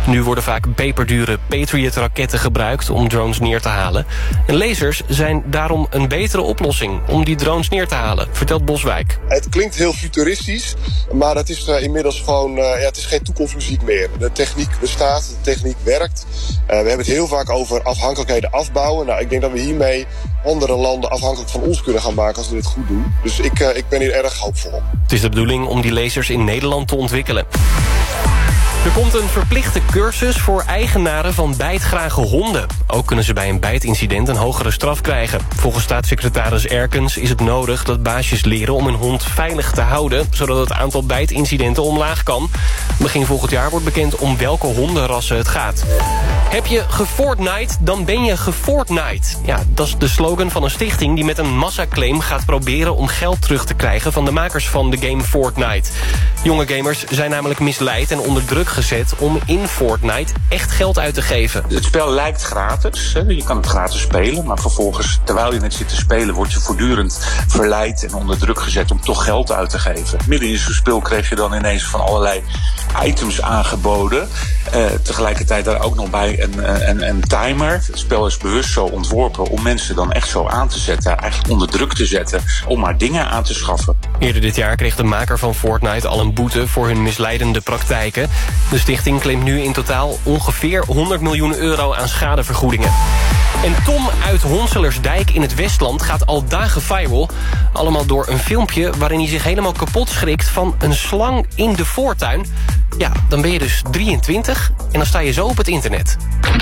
Nu worden vaak peperdure Patriot-raketten gebruikt om drones neer te halen. En lasers zijn daarom een betere oplossing om die drones neer te halen, vertelt Boswijk. Het klinkt heel futuristisch, maar het is inmiddels gewoon het is geen toekomstmuziek meer. De techniek bestaat, de techniek werkt. We hebben het heel vaak over afhankelijkheden afbouwen. Nou, ik denk dat we hiermee andere landen afhankelijk van ons kunnen gaan maken als we dit goed doen. Dus ik ben hier erg hoopvol. Het is de bedoeling om die lasers in Nederland te ontwikkelen. Er komt een verplichte cursus voor eigenaren van bijtgrage honden. Ook kunnen ze bij een bijtincident een hogere straf krijgen. Volgens staatssecretaris Erkens is het nodig dat baasjes leren om hun hond veilig te houden, zodat het aantal bijtincidenten omlaag kan. Begin volgend jaar wordt bekend om welke hondenrassen het gaat. Heb je gefortnite, dan ben je gefortnite. Ja, dat is de slogan van een stichting die met een massaclaim gaat proberen om geld terug te krijgen van de makers van de game Fortnite. Jonge gamers zijn namelijk misleid en onder druk gezet om in Fortnite echt geld uit te geven. Het spel lijkt gratis, je kan het gratis spelen, maar vervolgens, terwijl je het zit te spelen, word je voortdurend verleid en onder druk gezet om toch geld uit te geven. Midden in zo'n spel kreeg je dan ineens van allerlei items aangeboden. Tegelijkertijd daar ook nog bij een timer. Het spel is bewust zo ontworpen om mensen dan echt zo aan te zetten, eigenlijk onder druk te zetten, om maar dingen aan te schaffen. Eerder dit jaar kreeg de maker van Fortnite al een boete voor hun misleidende praktijken. De stichting claimt nu in totaal ongeveer 100 miljoen euro aan schadevergoedingen. En Tom uit Honselersdijk in het Westland gaat al dagen viral. Allemaal door een filmpje waarin hij zich helemaal kapot schrikt van een slang in de voortuin. Ja, dan ben je dus 23 en dan sta je zo op het internet.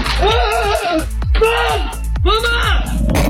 Mama!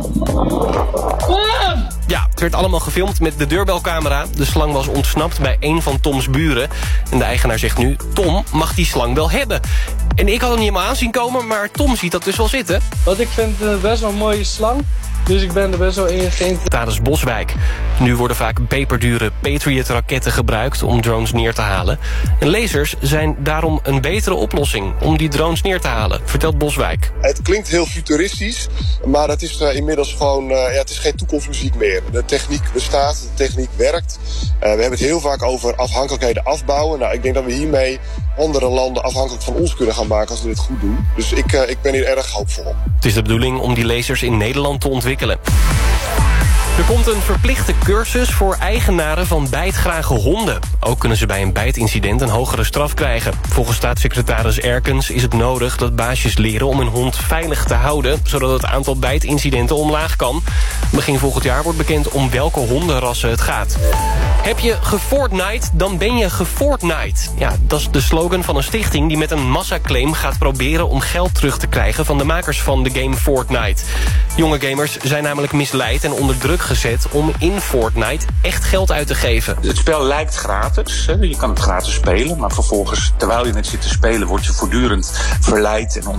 Ja, het werd allemaal gefilmd met de deurbelcamera. De slang was ontsnapt bij een van Toms buren. En de eigenaar zegt nu, Tom mag die slang wel hebben. En ik had hem niet helemaal aan zien komen, maar Tom ziet dat dus wel zitten. Want ik vind het best wel een mooie slang. Dus ik ben er best wel in geïnteresseerd. Status Boswijk. Nu worden vaak peperdure Patriot-raketten gebruikt om drones neer te halen. En lasers zijn daarom een betere oplossing om die drones neer te halen, vertelt Boswijk. Het klinkt heel futuristisch, maar het is inmiddels gewoon het is geen toekomstmuziek meer. De techniek bestaat, de techniek werkt. We hebben het heel vaak over afhankelijkheden afbouwen. Nou, ik denk dat we hiermee andere landen afhankelijk van ons kunnen gaan maken als we dit goed doen. Dus ik ben hier erg hoopvol. Het is de bedoeling om die lasers in Nederland te ontwikkelen. Er komt een verplichte cursus voor eigenaren van bijtgrage honden. Ook kunnen ze bij een bijtincident een hogere straf krijgen. Volgens staatssecretaris Erkens is het nodig dat baasjes leren om hun hond veilig te houden, zodat het aantal bijtincidenten omlaag kan. Begin volgend jaar wordt bekend om welke hondenrassen het gaat. Heb je gefortnite, dan ben je gefortnite. Ja, dat is de slogan van een stichting die met een massaclaim gaat proberen om geld terug te krijgen van de makers van de game Fortnite. Jonge gamers zijn namelijk misleid en onder druk gezet om in Fortnite echt geld uit te geven. Het spel lijkt gratis, je kan het gratis spelen, maar vervolgens, terwijl je het zit te spelen, word je voortdurend verleid en onder